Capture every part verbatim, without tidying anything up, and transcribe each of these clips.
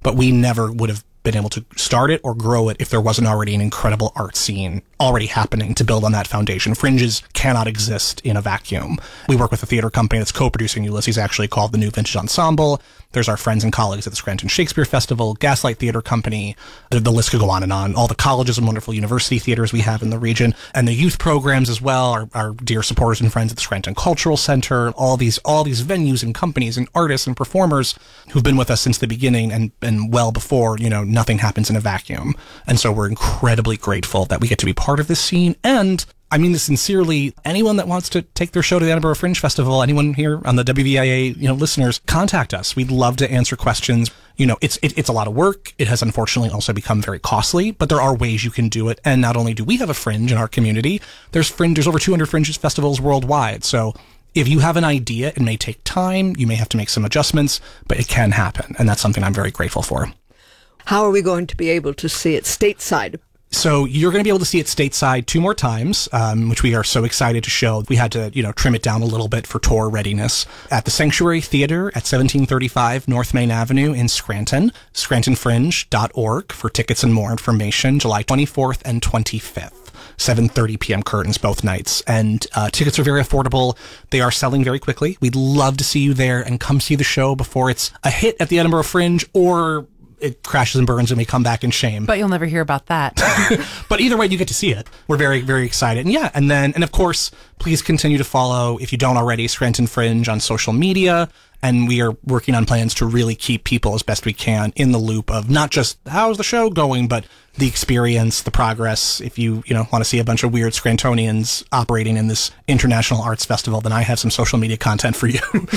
but we never would have been able to start it or grow it if there wasn't already an incredible art scene already happening to build on that foundation. Fringes cannot exist in a vacuum. We work with a theater company that's co-producing Ulysses, actually, called the New Vintage Ensemble. There's our friends and colleagues at the Scranton Shakespeare Festival, Gaslight Theater Company. The, the list could go on and on. All the colleges and wonderful university theaters we have in the region, and the youth programs as well, our, our dear supporters and friends at the Scranton Cultural Center, all these all these venues and companies and artists and performers who've been with us since the beginning and, and well before, you know, nothing happens in a vacuum. And so we're incredibly grateful that we get to be part of this scene. And I mean this sincerely, anyone that wants to take their show to the Edinburgh Fringe Festival, anyone here on the W V I A, you know, listeners, contact us. We'd love to answer questions. You know, it's it, it's a lot of work. It has unfortunately also become very costly, but there are ways you can do it. And not only do we have a Fringe in our community, there's Fringe, there's over two hundred Fringe festivals worldwide. So if you have an idea, it may take time. You may have to make some adjustments, but it can happen. And that's something I'm very grateful for. How are we going to be able to see it stateside? So you're going to be able to see it stateside two more times, um, which we are so excited to show. We had to, you know, trim it down a little bit for tour readiness. At the Sanctuary Theater at seventeen thirty-five North Main Avenue in Scranton, scranton fringe dot org for tickets and more information, July twenty-fourth and twenty-fifth. seven thirty p.m. curtains both nights. And uh, tickets are very affordable. They are selling very quickly. We'd love to see you there and come see the show before it's a hit at the Edinburgh Fringe or it crashes and burns and we come back in shame. But you'll never hear about that. But either way, you get to see it. We're very, very excited. And yeah, and then, and of course, please continue to follow, if you don't already, Scranton Fringe on social media. And we are working on plans to really keep people as best we can in the loop of not just how's the show going, but the experience, the progress. If you, you know, want to see a bunch of weird Scrantonians operating in this international arts festival, then I have some social media content for you.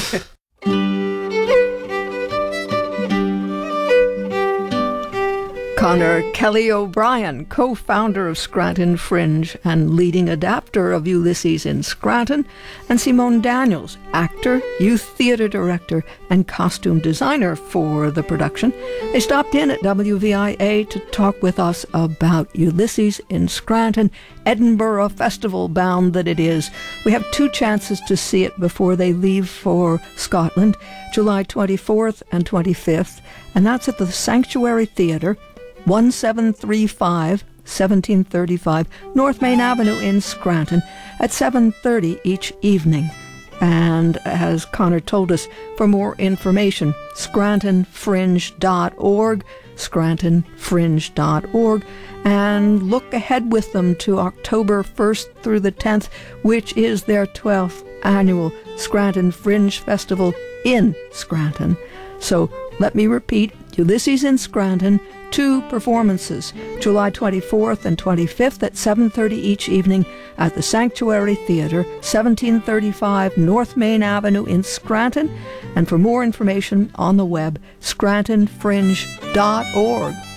Conor Kelly O'Brien, co-founder of Scranton Fringe and leading adapter of Ulysses in Scranton, and Simone Daniels, actor, youth theatre director, and costume designer for the production. They stopped in at W V I A to talk with us about Ulysses in Scranton, Edinburgh Festival bound that it is. We have two chances to see it before they leave for Scotland, July twenty-fourth and twenty-fifth, and that's at the Sanctuary Theatre, seventeen thirty-five seventeen thirty-five North Main Avenue in Scranton at seven thirty each evening. And as Conor told us, for more information, scranton fringe dot org, scranton fringe dot org, and look ahead with them to October first through the tenth, which is their twelfth annual Scranton Fringe Festival in Scranton. So let me repeat, Ulysses in Scranton, two performances, July twenty-fourth and twenty-fifth at seven thirty each evening at the Sanctuary Theatre, seventeen thirty-five North Main Avenue in Scranton. And for more information on the web, scranton fringe dot org.